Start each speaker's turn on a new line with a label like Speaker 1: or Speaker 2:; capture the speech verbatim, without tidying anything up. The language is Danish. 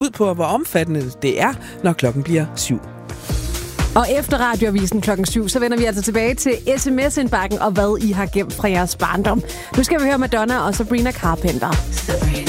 Speaker 1: bud på, hvor omfattende det er, når klokken bliver syv.
Speaker 2: Og efter radioavisen klokken syv, så vender vi altså tilbage til sms-indbakken og hvad I har gemt fra jeres barndom. Nu skal vi høre Madonna og Sabrina Carpenter.